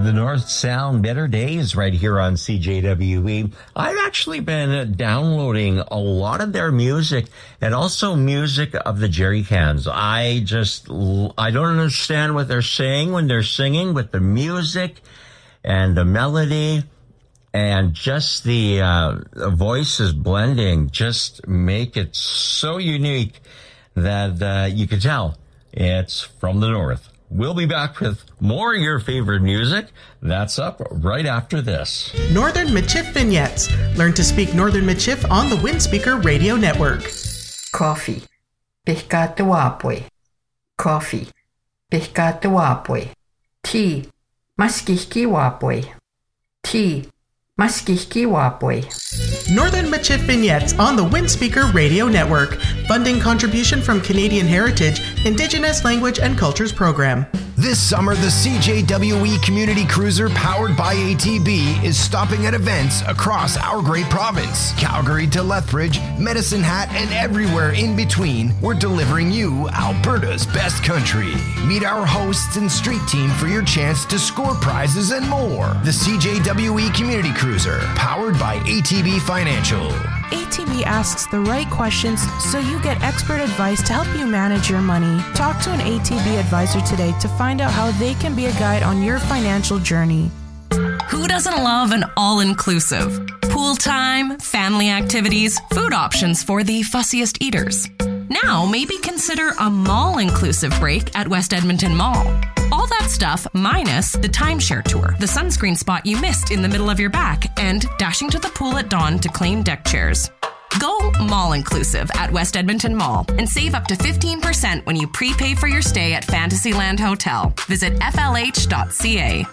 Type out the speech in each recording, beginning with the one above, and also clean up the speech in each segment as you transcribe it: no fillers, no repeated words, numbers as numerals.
The North Sound, Better Days right here on CJWE. I've actually been downloading a lot of their music and also music of the Jerry Cans. I don't understand what they're saying when they're singing, but the music and the melody and just the voices blending just make it so unique that you can tell it's from the North. We'll be back with more of your favorite music. That's up right after this. Northern Michif Vignettes. Learn to speak Northern Michif on the Windspeaker Radio Network. Coffee. Pescate wapwe. Coffee. Pescate wapwe. Tea. Maskihki wapwe. Tea. Maskihki wapwe. Northern Michif Vignettes on the Windspeaker Radio Network. Funding contribution from Canadian Heritage, Indigenous Language and Cultures Program. This summer, the CJWE Community Cruiser powered by ATB is stopping at events across our great province. Calgary to Lethbridge, Medicine Hat, and everywhere in between, we're delivering you Alberta's best country. Meet our hosts and street team for your chance to score prizes and more. The CJWE Community Cruiser, powered by ATB Financial. ATB asks the right questions so you get expert advice to help you manage your money. Talk to an ATB advisor today to find out how they can be a guide on your financial journey. Who doesn't love an all-inclusive? Pool time, family activities, food options for the fussiest eaters. Now, maybe consider a mall-inclusive break at West Edmonton Mall. All that stuff minus the timeshare tour, the sunscreen spot you missed in the middle of your back, and dashing to the pool at dawn to claim deck chairs. Go mall-inclusive at West Edmonton Mall and save up to 15% when you prepay for your stay at Fantasyland Hotel. Visit flh.ca.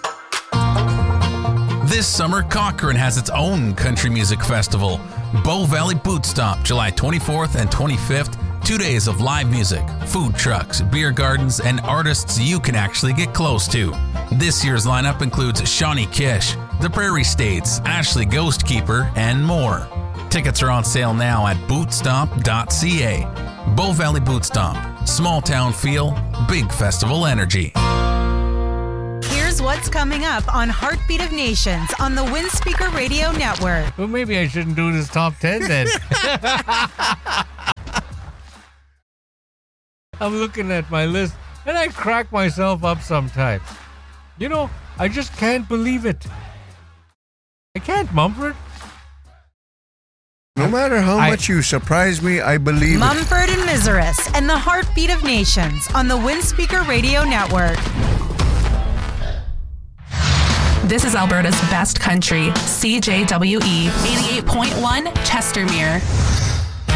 This summer, Cochrane has its own country music festival. Bow Valley Boot Stomp, July 24th and 25th. 2 days of live music, food trucks, beer gardens, and artists you can actually get close to. This year's lineup includes Shawnee Kish, The Prairie States, Ashley Ghostkeeper, and more. Tickets are on sale now at bootstomp.ca. Bow Valley Boot Stomp. Small town feel, big festival energy. Here's what's coming up on Heartbeat of Nations on the Windspeaker Radio Network. Well, maybe I shouldn't do this top 10 then. I'm looking at my list and I crack myself up sometimes. You know, I just can't believe it. I can't, Mumford. No matter how much you surprise me, I believe Mumford and Miseris and the Heartbeat of Nations on the Windspeaker Radio Network. This is Alberta's best country, CJWE 88.1 Chestermere.